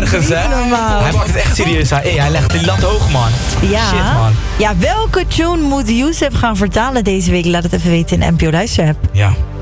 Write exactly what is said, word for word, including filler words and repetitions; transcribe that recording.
nergens, hè? normaal. Hij maakt het echt serieus aan. Hey, hij legt de lat hoog, man. Ja. Shit, man. Ja, welke tune moet Youssef gaan vertalen deze week? Laat het even weten in de N P O Luister app. Ja.